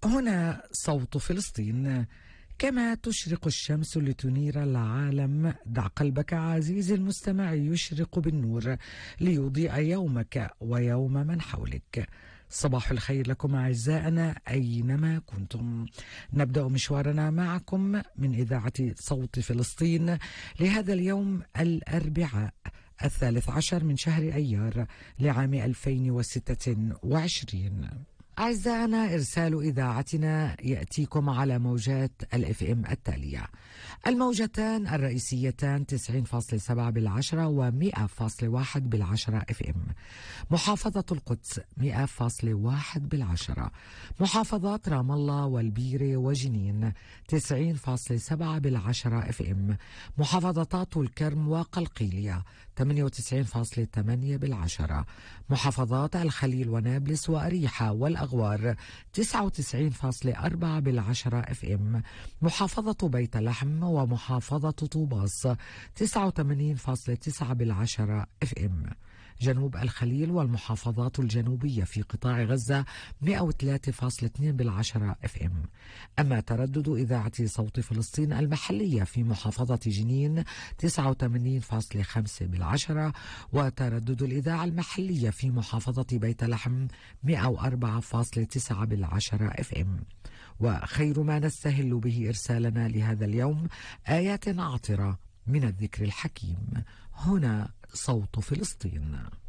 هنا صوت فلسطين. كما تشرق الشمس لتنير العالم، دع قلبك عزيزي المستمع يشرق بالنور ليضيء يومك ويوم من حولك. صباح الخير لكم أعزائنا أينما كنتم. نبدأ مشوارنا معكم من إذاعة صوت فلسطين لهذا اليوم الأربعاء 13 من شهر أيار لعام 2026. أعزائنا، إرسال إذاعتنا يأتيكم على موجات الFM التالية: الموجتان الرئيسيتان 90.7 بالعشرة و100.1 بالعشرة FM. محافظة القدس 100.1 بالعشرة. محافظات رام الله والبيرة وجنين 90.7 بالعشرة FM. محافظات الكرم وقلقيلية 98.8 بالعشرة. محافظات الخليل ونابلس وأريحة والأغوار 99.4 بالعشرة FM. محافظة بيت لحم ومحافظة طوباس 89.9 بالعشرة FM. جنوب الخليل والمحافظات الجنوبية في قطاع غزة 103.2 بالعشرة FM. أما تردد إذاعة صوت فلسطين المحلية في محافظة جنين 89.5 بالعشرة، وتردد الإذاعة المحلية في محافظة بيت لحم 104.9 بالعشرة FM. وخير ما نستهل به إرسالنا لهذا اليوم آيات عطرة من الذكر الحكيم. هنا صوت فلسطين.